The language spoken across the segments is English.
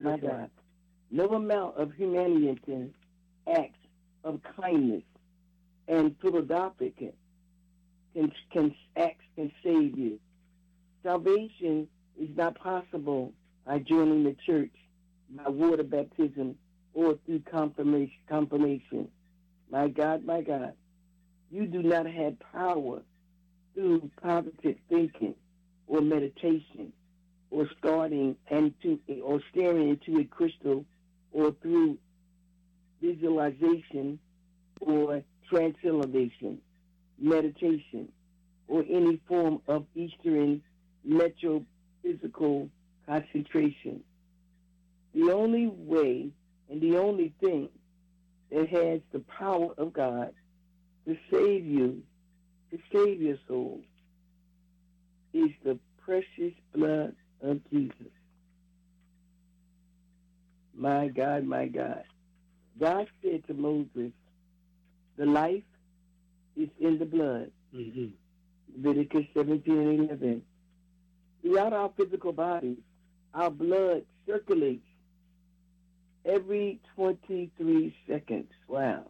my God. No amount of humanitarian acts of kindness and philanthropic acts can save you. Salvation is not possible by joining the church, by water baptism, or through confirmation. My God, my God. You do not have power through positive thinking or meditation or staring into or staring into a crystal or through visualization or translation, meditation, or any form of Eastern metaphysical concentration. The only way and the only thing that has the power of God to save you, to save your soul, is the precious blood of Jesus. My God, my God. God said to Moses, the life is in the blood. Mm-hmm. Leviticus 17:11. Throughout our physical bodies, our blood circulates every 23 seconds. Wow.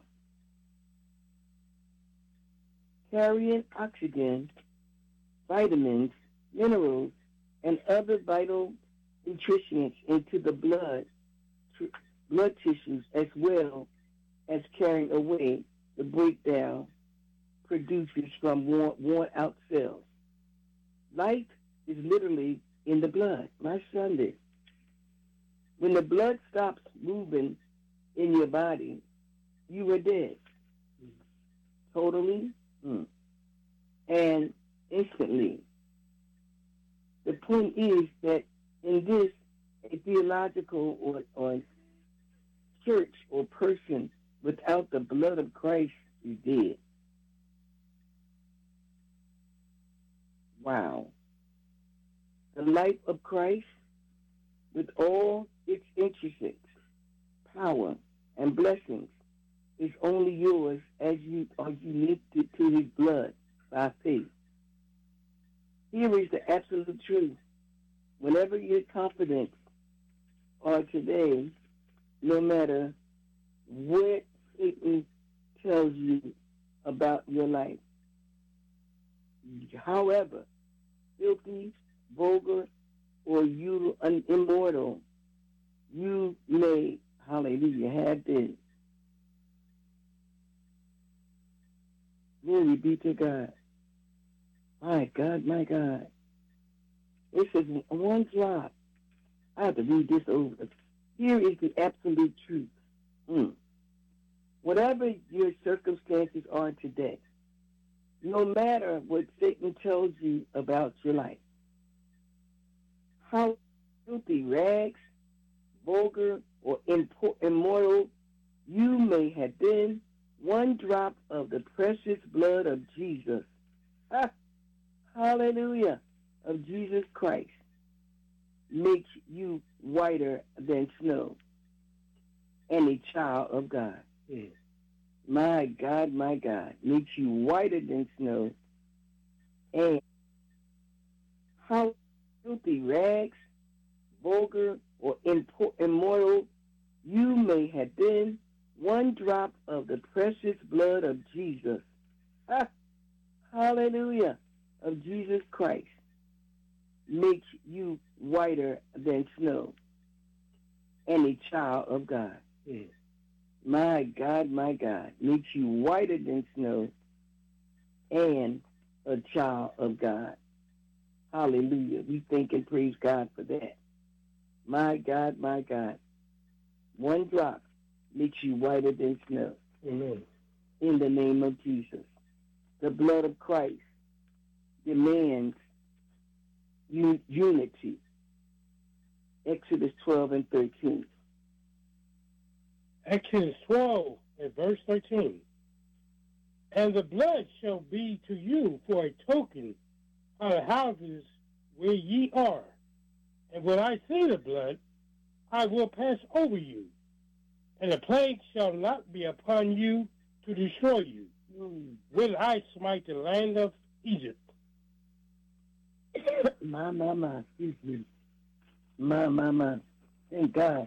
Carrying oxygen, vitamins, minerals, and other vital nutrients into the blood tissues, as well as carrying away the breakdown produces from worn out cells. Life is literally in the blood. My Sunday. When the blood stops moving in your body, you are dead. Totally and instantly. The point is that in this, a theological or church or person without the blood of Christ is dead. Wow. The life of Christ, with all its intrinsic power and blessings, is only yours as you are unique to his blood by faith. Here is the absolute truth. Whenever your confidence are today, no matter what Satan tells you about your life, however filthy, vulgar, or you immortal you may, hallelujah, have been. Glory be to God. My God, my God. It says one drop. I have to read this over. Here is the absolute truth. Whatever your circumstances are today, no matter what Satan tells you about your life, how filthy, rags, vulgar, or immoral you may have been, one drop of the precious blood of Jesus, hallelujah, of Jesus Christ, makes you whiter than snow and a child of God. Yes. My God, makes you whiter than snow. And how filthy, rags, vulgar, or immoral you may have been, one drop of the precious blood of Jesus, hallelujah, of Jesus Christ, makes you whiter than snow and a child of God. Yes. My God, makes you whiter than snow and a child of God. Hallelujah. We thank and praise God for that. My God, one drop makes you whiter than snow. Amen. In the name of Jesus. The blood of Christ demands unity. Exodus 12:13. Exodus 12 and verse 13. And the blood shall be to you for a token of the houses where ye are. And when I see the blood, I will pass over you, and the plague shall not be upon you to destroy you. Will I smite the land of Egypt? Excuse me. My. Thank God.